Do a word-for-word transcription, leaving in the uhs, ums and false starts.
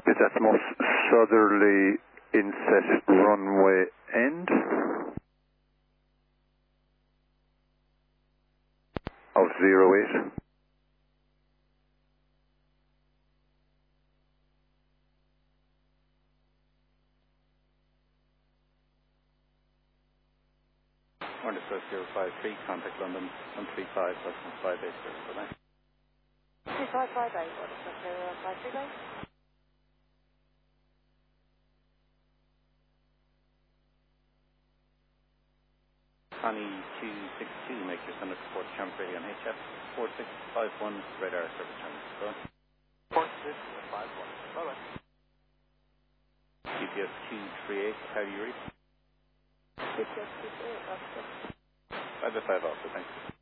It's at most southerly inset runway end of zero eight. Order Swift zero five three, contact London one three five, Boston five eight zero, bye-bye. three five five eight, Order Swift zero five three, bye. Connie two six two, make your standard support champ ready on H F four six five one, radar service channel, go. four six five one, bye-bye. G P S two three eight, how do you read? G P S two three eight, Order Swift. five five also, thanks.